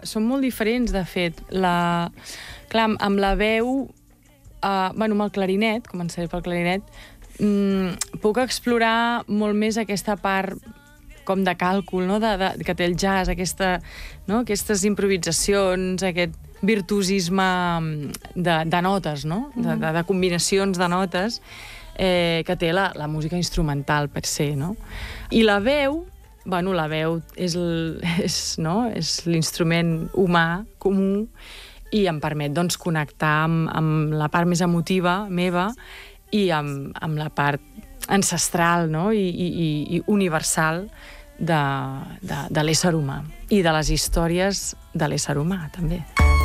són molt diferents, de fet. Clar, amb la veu, amb el clarinet, començaré pel clarinet, puc explorar molt més aquesta part com de càlcul, no? Que té el jazz, aquestes improvisacions, aquest virtuosisme de notes, no? De combinacions de notes que té la música instrumental per se, no? I la veu, la veu és l'instrument humà, comú, i em permet connectar amb la part més emotiva meva i amb la part ancestral, no? I universal de l'ésser humà i de les històries de l'ésser humà, també.